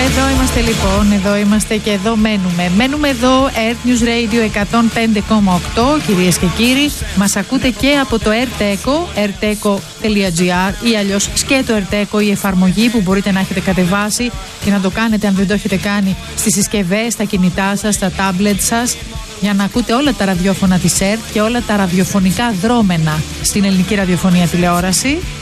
Εδώ είμαστε λοιπόν, εδώ είμαστε και εδώ μένουμε. Μένουμε εδώ, Earth News Radio 105,8, κυρίες και κύριοι. Μας ακούτε και από το Erteco, erteco.gr ή αλλιώς σκέτο Erteco, η εφαρμογή που μπορείτε να έχετε κατεβάσει και να το κάνετε αν δεν το έχετε κάνει στις συσκευές, στα κινητά σας, στα τάμπλετ σας, για να ακούτε όλα τα ραδιόφωνα της ΕΡΤ και όλα τα ραδιοφωνικά δρόμενα στην ελληνική ραδιοφωνία τηλεόραση.